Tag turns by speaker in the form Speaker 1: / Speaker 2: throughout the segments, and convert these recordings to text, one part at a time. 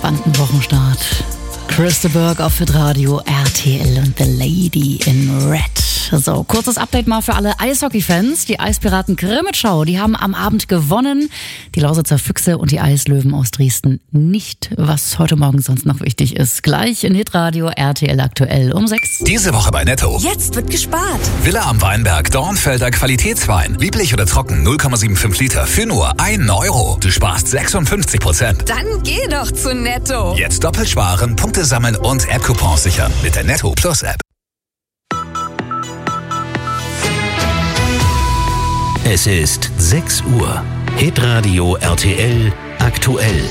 Speaker 1: entspannten Wochenstart. Chris de Burgh auf Hitradio RTL und The Lady in Red. So, kurzes Update mal für alle Eishockey-Fans. Die Eispiraten Krimitschau, die haben am Abend gewonnen. Die Lausitzer Füchse und die Eislöwen aus Dresden nicht, was heute Morgen sonst noch wichtig ist. Gleich in Hitradio RTL aktuell um 6.
Speaker 2: Diese Woche bei Netto.
Speaker 3: Jetzt wird gespart.
Speaker 2: Villa am Weinberg, Dornfelder Qualitätswein. Lieblich oder trocken, 0,75 Liter für nur 1 Euro. Du sparst 56%.
Speaker 3: Dann geh doch zu Netto.
Speaker 2: Jetzt doppelt sparen, Punkte sammeln und App-Coupons sichern mit der Netto Plus App.
Speaker 4: Es ist 6 Uhr. Hitradio RTL aktuell.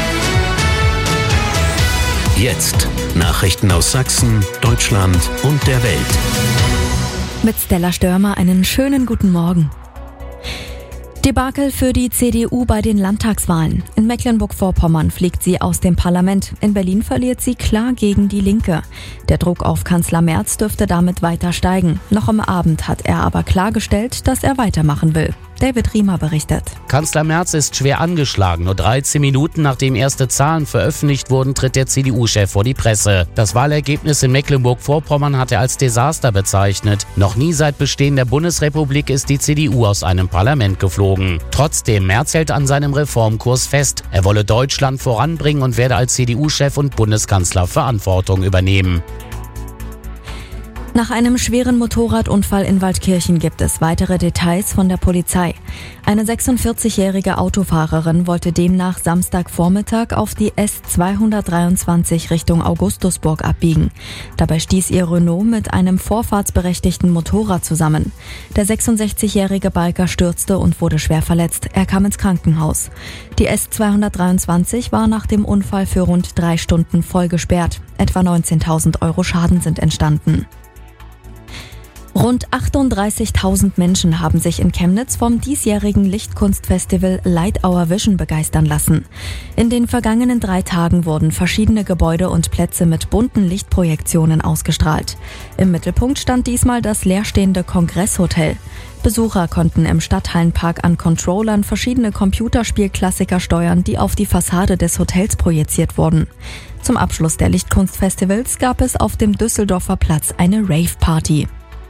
Speaker 4: Jetzt Nachrichten aus Sachsen, Deutschland und der Welt.
Speaker 5: Mit Stella Störmer einen schönen guten Morgen. Debakel für die CDU bei den Landtagswahlen. In Mecklenburg-Vorpommern fliegt sie aus dem Parlament. In Berlin verliert sie klar gegen die Linke. Der Druck auf Kanzler Merz dürfte damit weiter steigen. Noch am Abend hat er aber klargestellt, dass er weitermachen will. David Riemer berichtet.
Speaker 6: Kanzler Merz ist schwer angeschlagen. Nur 13 Minuten nachdem erste Zahlen veröffentlicht wurden, tritt der CDU-Chef vor die Presse. Das Wahlergebnis in Mecklenburg-Vorpommern hat er als Desaster bezeichnet. Noch nie seit Bestehen der Bundesrepublik ist die CDU aus einem Parlament geflogen. Trotzdem, Merz hält an seinem Reformkurs fest. Er wolle Deutschland voranbringen und werde als CDU-Chef und Bundeskanzler Verantwortung übernehmen.
Speaker 5: Nach einem schweren Motorradunfall in Waldkirchen gibt es weitere Details von der Polizei. Eine 46-jährige Autofahrerin wollte demnach Samstagvormittag auf die S223 Richtung Augustusburg abbiegen. Dabei stieß ihr Renault mit einem vorfahrtsberechtigten Motorrad zusammen. Der 66-jährige Biker stürzte und wurde schwer verletzt. Er kam ins Krankenhaus. Die S223 war nach dem Unfall für rund 3 Stunden voll gesperrt. Etwa 19.000 Euro Schaden sind entstanden. Rund 38.000 Menschen haben sich in Chemnitz vom diesjährigen Lichtkunstfestival Light Our Vision begeistern lassen. In den vergangenen 3 Tagen wurden verschiedene Gebäude und Plätze mit bunten Lichtprojektionen ausgestrahlt. Im Mittelpunkt stand diesmal das leerstehende Kongresshotel. Besucher konnten im Stadthallenpark an Controllern verschiedene Computerspielklassiker steuern, die auf die Fassade des Hotels projiziert wurden. Zum Abschluss der Lichtkunstfestivals gab es auf dem Düsseldorfer Platz eine Rave-Party.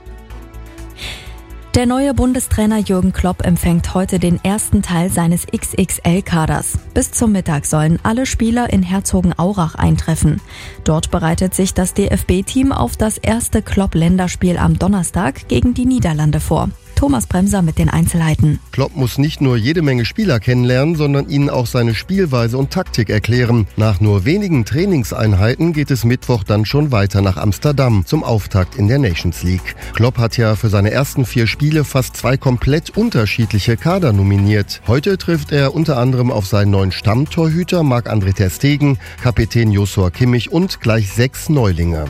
Speaker 5: Der neue Bundestrainer Jürgen Klopp empfängt heute den ersten Teil seines XXL-Kaders. Bis zum Mittag sollen alle Spieler in Herzogenaurach eintreffen. Dort bereitet sich das DFB-Team auf das erste Klopp-Länderspiel am Donnerstag gegen die Niederlande vor. Thomas Bremser mit den Einzelheiten.
Speaker 7: Klopp muss nicht nur jede Menge Spieler kennenlernen, sondern ihnen auch seine Spielweise und Taktik erklären. Nach nur wenigen Trainingseinheiten geht es Mittwoch dann schon weiter nach Amsterdam zum Auftakt in der Nations League. Klopp hat ja für seine ersten 4 Spiele fast 2 komplett unterschiedliche Kader nominiert. Heute trifft er unter anderem auf seinen neuen Stammtorhüter Marc-André ter Stegen, Kapitän Joshua Kimmich und gleich 6 Neulinge.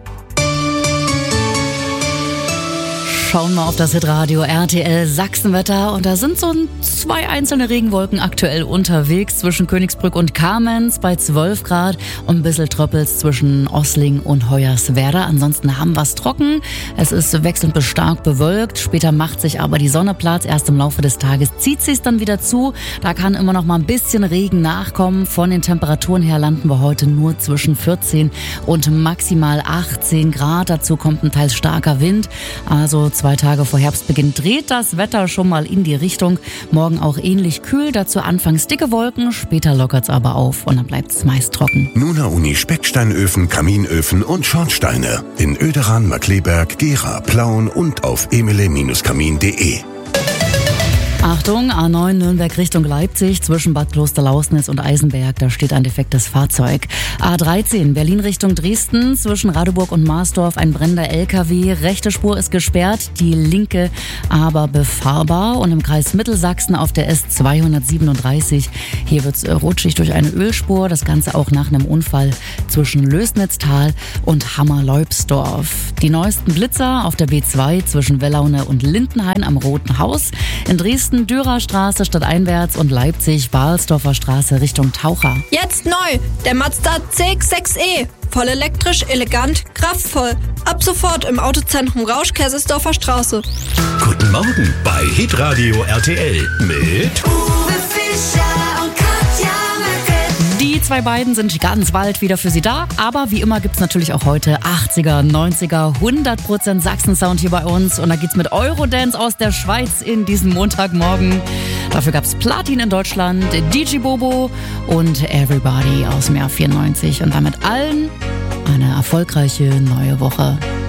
Speaker 1: Schauen wir auf das Hitradio RTL Sachsenwetter und da sind so 2 einzelne Regenwolken aktuell unterwegs zwischen Königsbrück und Kamenz bei 12 Grad und ein bisschen Tröppels zwischen Ossling und Hoyerswerda. Ansonsten haben wir es trocken. Es ist wechselnd bis stark bewölkt. Später macht sich aber die Sonne Platz. Erst im Laufe des Tages zieht sie es dann wieder zu. Da kann immer noch mal ein bisschen Regen nachkommen. Von den Temperaturen her landen wir heute nur zwischen 14 und maximal 18 Grad. Dazu kommt ein teils starker Wind. Also 2 Tage vor Herbstbeginn dreht das Wetter schon mal in die Richtung. Morgen auch ähnlich kühl, dazu anfangs dicke Wolken, später lockert's aber auf und dann bleibt's meist trocken.
Speaker 4: Nuna Uni Specksteinöfen, Kaminöfen und Schornsteine. In Oederan, Markleberg, Gera, Plauen und auf emile-kamin.de.
Speaker 1: Achtung, A9 Nürnberg Richtung Leipzig zwischen Bad Klosterlausnitz und Eisenberg, da steht ein defektes Fahrzeug. A13 Berlin Richtung Dresden zwischen Radeburg und Marsdorf ein brennender LKW. Rechte Spur ist gesperrt, die linke aber befahrbar. Und im Kreis Mittelsachsen auf der S237, hier wird's rutschig durch eine Ölspur. Das Ganze auch nach einem Unfall zwischen Lößnitztal und Hammerleubsdorf. Die neuesten Blitzer auf der B2 zwischen Wellaune und Lindenhain am Roten Haus. In Dresden Dürerstraße stadteinwärts und Leipzig Balsdorfer Straße Richtung Taucher.
Speaker 8: Jetzt neu, der Mazda CX-6e. Voll elektrisch, elegant, kraftvoll. Ab sofort im Autozentrum Rausch, Kaisersdorfer Straße.
Speaker 4: Guten Morgen bei Hitradio RTL mit
Speaker 3: Uwe Fischer und Katja Möcke.
Speaker 1: Die zwei beiden sind ganz bald wieder für Sie da. Aber wie immer gibt's natürlich auch heute 80er, 90er, 100% Sachsen-Sound hier bei uns. Und da geht's mit Eurodance aus der Schweiz in diesem Montagmorgen. Dafür gab's Platin in Deutschland, DJ Bobo und Everybody aus dem Jahr 94. Und damit allen eine erfolgreiche neue Woche.